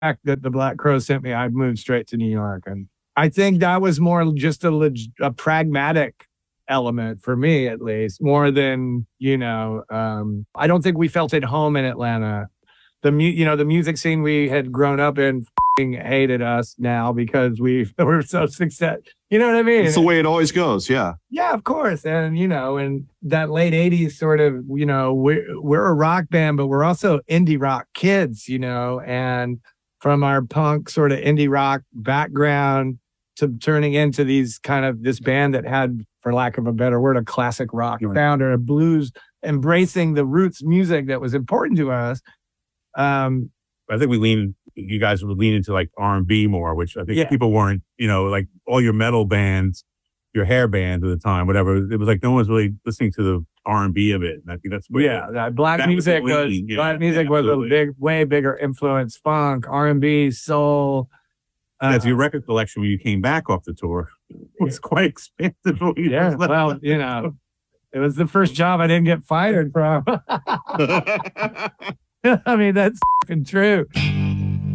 fact that the Black Crowes sent me, I moved straight to New York. And I think that was more just a pragmatic element for me, at least, more than, I don't think we felt at home in Atlanta. The music scene we had grown up in hated us now because we were so successful. You know what I mean? It's the way it always goes. Yeah. Yeah, of course. And, in that late 80s sort of, we're a rock band, but we're also indie rock kids, and from our punk sort of indie rock background to turning into this band that had, for lack of a better word, a classic rock sound or a blues, embracing the roots music that was important to us. I think you guys would lean into like R&B more, which I think people weren't, like all your metal bands, your hair bands at the time, whatever. It was like no one was really listening to the R&B of it. And I think that's black music was a way bigger influence. Funk, R&B, soul. As your record collection when you came back off the tour was quite expansive. Well, it was the first job I didn't get fired from. I mean, that's fucking true.